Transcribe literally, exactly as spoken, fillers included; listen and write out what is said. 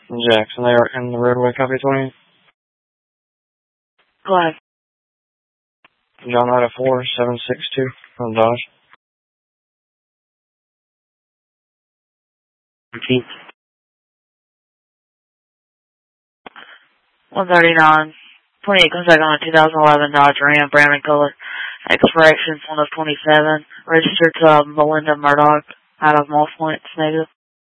Jackson, they are in the roadway, copy twenty. Go ahead. John Rida four seven six two from Dodge. Repeat. one thirty-nine. twenty-eight comes back on a two thousand eleven Dodge Ram, brown in color. Expiration one of twenty-seven. Registered to uh, Melinda Murdoch out of Moss Point, Native.